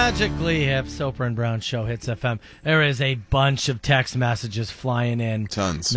Magically Hip, Soper and Brown Show, Hits FM. There is a bunch of text messages flying in. Tons.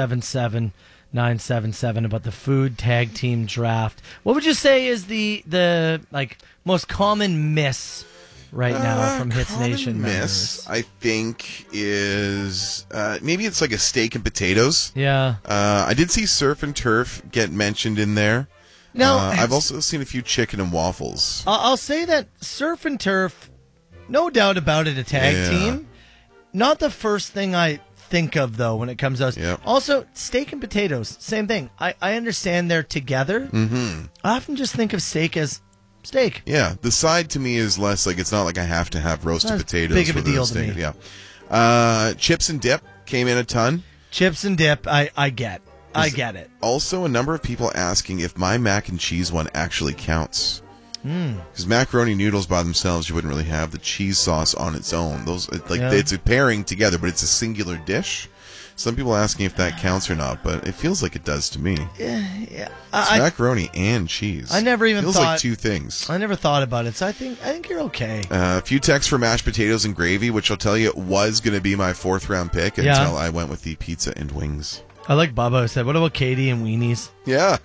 977 about the food tag team draft. What would you say is the most common miss right now from Hits Nation miss, members? I think, is maybe it's like a steak and potatoes. Yeah. I did see surf and turf get mentioned in there. No, I've also seen a few chicken and waffles. I'll say that surf and turf, no doubt about it, a tag team. Not the first thing I think of, though, when it comes to those. Yep. Also, steak and potatoes, same thing. I understand they're together. Mm-hmm. I often just think of steak as steak. Yeah, the side to me is less like it's not like I have to have roasted That's potatoes. big of a with deal steak. to me. Yeah. Chips and dip came in a ton. Chips and dip, I get. I get it. Also, a number of people asking if my mac and cheese one actually counts. Because macaroni noodles by themselves, you wouldn't really have the cheese sauce on its own. It's a pairing together, but it's a singular dish. Some people asking if that counts or not, but it feels like it does to me. Yeah. It's macaroni and cheese. I never even feels thought like two things. I never thought about it, so I think you're okay. A few texts for mashed potatoes and gravy, which I'll tell you was going to be my fourth round pick until I went with the pizza and wings. I like Bubba who said, what about Katie and weenies? Yeah.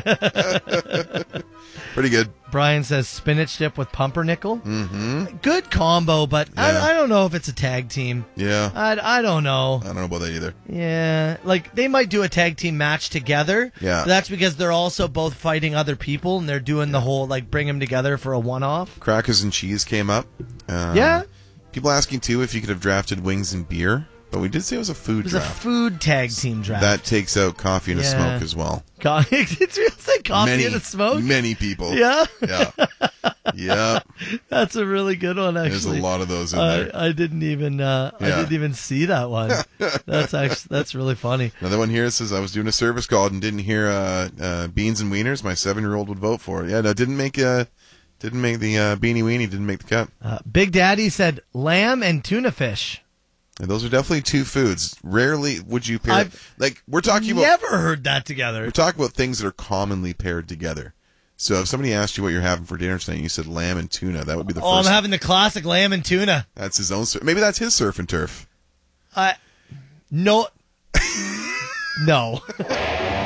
Pretty good. Brian says spinach dip with pumpernickel. Mm-hmm. Good combo, but I don't know if it's a tag team. Yeah. I don't know. I don't know about that either. Yeah. Like, they might do a tag team match together. Yeah. But that's because they're also both fighting other people, and they're doing the whole, bring them together for a one-off. Crackers and cheese came up. Yeah. People asking, too, if you could have drafted wings and beer. But we did say it was a food draft. It was a food tag team draft. That takes out coffee and a smoke as well. It's real say coffee and a smoke? Many people. Yeah? Yeah. Yeah. That's a really good one, actually. There's a lot of those in there. I didn't even see that one. That's really funny. Another one here says, I was doing a service call and didn't hear beans and wieners. My 7-year-old would vote for it. Yeah, no, didn't make the beanie weenie, didn't make the cut. Big Daddy said lamb and tuna fish. And those are definitely two foods. Rarely would you pair. We're talking about. Never heard that together. We're talking about things that are commonly paired together. So if somebody asked you what you're having for dinner tonight, and you said lamb and tuna. That would be the first. Oh, I'm having the classic lamb and tuna. That's his own. Maybe that's his surf and turf. No. No.